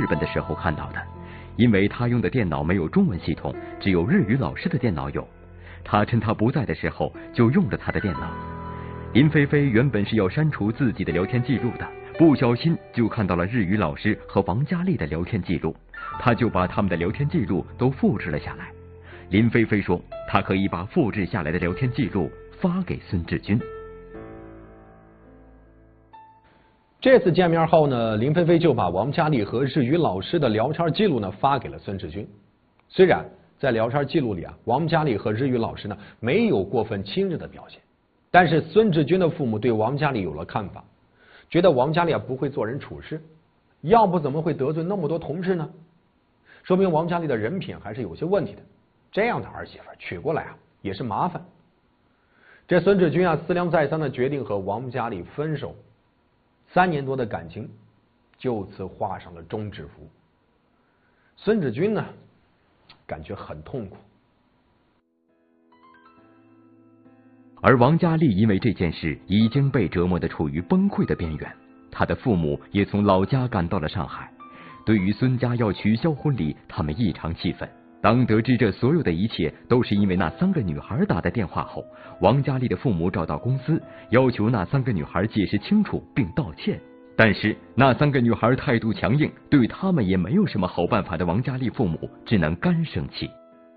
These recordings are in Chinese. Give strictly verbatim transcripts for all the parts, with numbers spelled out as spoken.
本的时候看到的，因为他用的电脑没有中文系统，只有日语老师的电脑有。他趁他不在的时候就用了他的电脑。林菲菲原本是要删除自己的聊天记录的，不小心就看到了日语老师和王佳丽的聊天记录，他就把他们的聊天记录都复制了下来。林菲菲说，她可以把复制下来的聊天记录发给孙志军。 这次见面后呢，林菲菲就把王佳丽和日语老师的聊天记录呢发给了孙志军。虽然在聊天记录里啊，王佳丽和日语老师呢没有过分亲热的表现，但是孙志军的父母对王佳丽有了看法，觉得王佳丽啊不会做人处事，要不怎么会得罪那么多同事呢？说明王佳丽的人品还是有些问题的。这样的儿媳妇娶过来啊也是麻烦。这孙志军啊思量再三的决定和王佳丽分手，三年多的感情就此画上了终止符。孙志军呢感觉很痛苦。 而王佳丽因为这件事已经被折磨得处于崩溃的边缘，她的父母也从老家赶到了上海。对于孙家要取消婚礼，他们异常气愤。当得知这所有的一切都是因为那三个女孩打的电话后，王佳丽的父母找到公司，要求那三个女孩解释清楚并道歉。但是那三个女孩态度强硬，对他们也没有什么好办法的王佳丽父母只能干生气。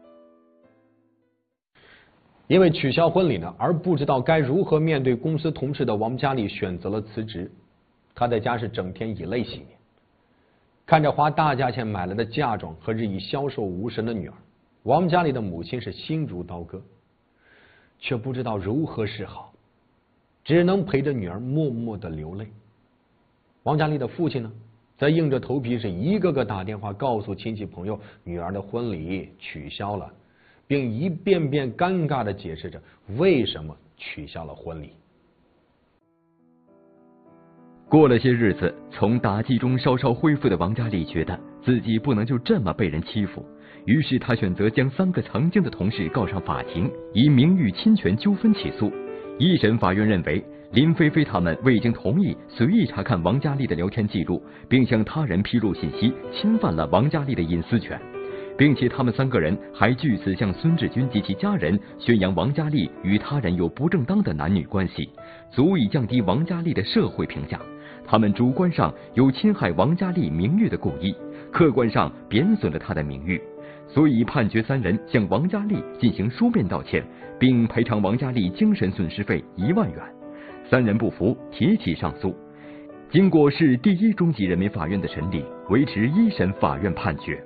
因为取消婚礼呢，而不知道该如何面对公司同事的王佳丽选择了辞职。她在家是整天以泪洗面，看着花大价钱买来的嫁妆和日益消瘦无神的女儿，王佳丽的母亲是心如刀割，却不知道如何是好，只能陪着女儿默默的流泪。王佳丽的父亲呢，则硬着头皮是一个个打电话告诉亲戚朋友女儿的婚礼取消了，并一遍遍尴尬的解释着为什么取消了婚礼。 过了些日子，从打击中稍稍恢复的王佳丽觉得自己不能就这么被人欺负，于是她选择将三个曾经的同事告上法庭，以名誉侵权纠纷起诉。一审法院认为，林菲菲他们未经同意随意查看王佳丽的聊天记录，并向他人披露信息，侵犯了王佳丽的隐私权，并且他们三个人还据此向孙志军及其家人宣扬王佳丽与他人有不正当的男女关系，足以降低王佳丽的社会评价。他们主观上有侵害王佳丽名誉的故意，客观上贬损了她的名誉，所以判决三人向王佳丽进行书面道歉，并赔偿王佳丽精神损失费一万元。三人不服，提起上诉。经过市第一中级人民法院的审理，维持一审法院判决。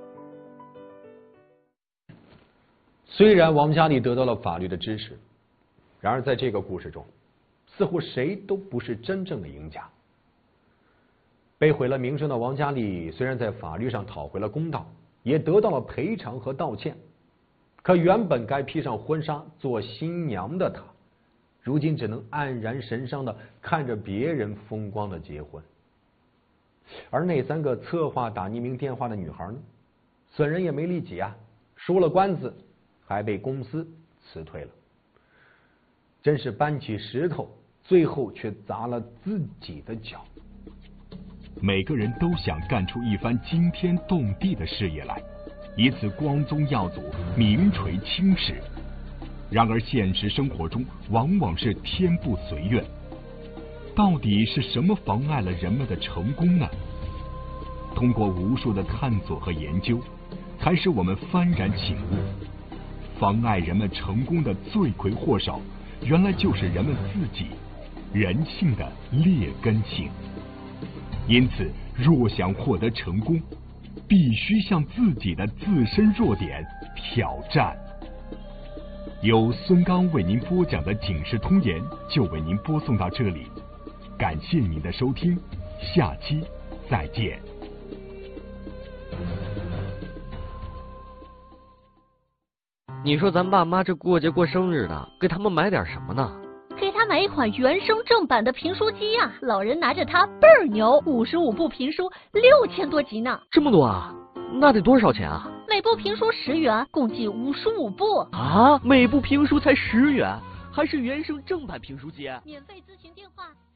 虽然王佳丽得到了法律的支持，然而在这个故事中，似乎谁都不是真正的赢家。被毁了名声的王佳丽虽然在法律上讨回了公道，也得到了赔偿和道歉，可原本该披上婚纱做新娘的她，如今只能黯然神伤的看着别人风光的结婚。而那三个策划打匿名电话的女孩呢，损人也没利己啊，输了官司还被公司辞退了，真是搬起石头最后却砸了自己的脚。 每个人都想干出一番惊天动地的事业来，以此光宗耀祖，名垂青史。然而现实生活中往往是天不随愿，到底是什么妨碍了人们的成功呢？通过无数的探索和研究，才使我们幡然醒悟，妨碍人们成功的罪魁祸首，原来就是人们自己，人性的劣根性。因此，若想获得成功，必须向自己的自身弱点挑战。由孙刚为您播讲的《警世通言》就为您播送到这里，感谢您的收听，下期再见。 你说咱爸妈这过节过生日的，给他们买点什么呢？ 给他买一款原声正版的评书机呀、啊，老人拿着它倍儿牛，五十五部评书，六千多集呢。 这么多啊？那得多少钱啊？ 每部评书十元，共计五十五部。 啊，每部评书才十元，还是原声正版评书机？ 免费咨询电话。